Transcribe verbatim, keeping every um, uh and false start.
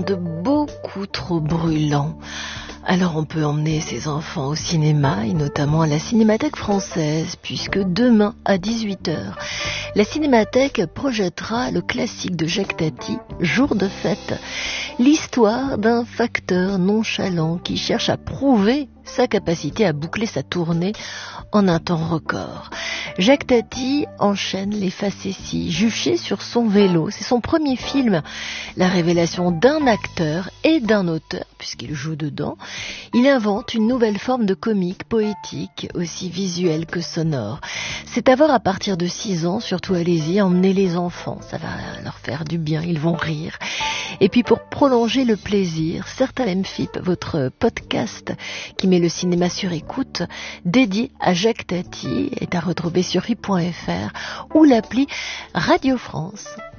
monde beaucoup trop brûlant. Alors on peut emmener ses enfants au cinéma, et notamment à la Cinémathèque française, puisque demain à dix-huit heures, la Cinémathèque projettera le classique de Jacques Tati, Jour de fête, l'histoire d'un facteur nonchalant qui cherche à prouver sa capacité à boucler sa tournée en un temps record. Jacques Tati enchaîne les facéties, juché sur son vélo. C'est son premier film, la révélation d'un acteur et d'un auteur, puisqu'il joue dedans. Il invente une nouvelle forme de comique poétique, aussi visuelle que sonore. C'est à voir à partir de six ans, surtout allez-y, emmenez les enfants, ça va leur faire du bien, ils vont rire. Et puis pour prolonger le plaisir, Certain M F I P, votre podcast qui met le cinéma sur écoute, dédié à Jacques Tati, est à retrouver sur i point f r ou l'appli Radio France.